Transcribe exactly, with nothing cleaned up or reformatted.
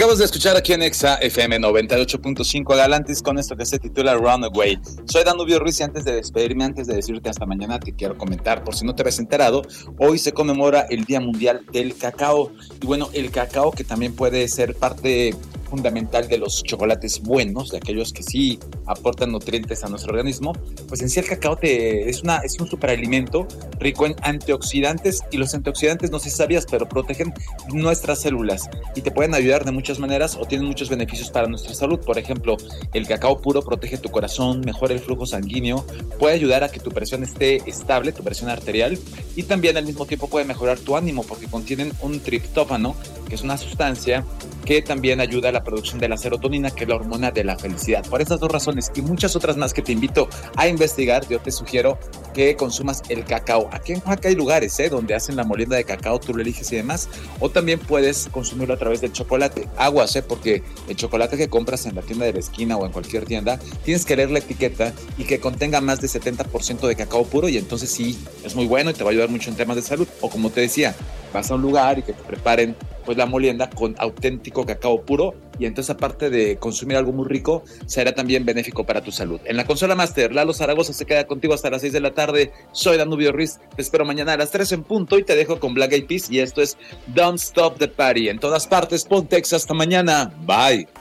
Acabas de escuchar aquí en Exa F M noventa y ocho punto cinco Galantis con esto que se titula Runaway. Soy Danubio Ruiz y antes de despedirme, antes de decirte hasta mañana, te quiero comentar, por si no te habías enterado, hoy se conmemora el Día Mundial del Cacao. Y bueno, el cacao que también puede ser parte fundamental de los chocolates buenos, de aquellos que sí aportan nutrientes a nuestro organismo, pues en sí el cacao te, es, una, es un superalimento rico en antioxidantes, y los antioxidantes, no sé si sabías, pero protegen nuestras células y te pueden ayudar de muchas maneras o tienen muchos beneficios para nuestra salud. Por ejemplo, el cacao puro protege tu corazón, mejora el flujo sanguíneo, puede ayudar a que tu presión esté estable, tu presión arterial, y también al mismo tiempo puede mejorar tu ánimo porque contienen un triptófano, que es una sustancia que también ayuda a la producción de la serotonina, que es la hormona de la felicidad. Por estas dos razones y muchas otras más que te invito a investigar, yo te sugiero que consumas el cacao. Aquí en Oaxaca hay lugares ¿eh? donde hacen la molienda de cacao, tú lo eliges y demás, o también puedes consumirlo a través del chocolate. Aguas, ¿eh? porque el chocolate que compras en la tienda de la esquina o en cualquier tienda, tienes que leer la etiqueta y que contenga más de setenta por ciento de cacao puro, y entonces sí, es muy bueno y te va a ayudar mucho en temas de salud. O como te decía, vas a un lugar y que te preparen pues la molienda con auténtico cacao puro, y entonces aparte de consumir algo muy rico, será también benéfico para tu salud. En la consola Master, Lalo Zaragoza se queda contigo hasta las seis de la tarde. Soy Danubio Ruiz, te espero mañana a las tres en punto y te dejo con Black Eyed Peas, y esto es Don't Stop the Party. En todas partes, ponte Exa, hasta mañana, bye.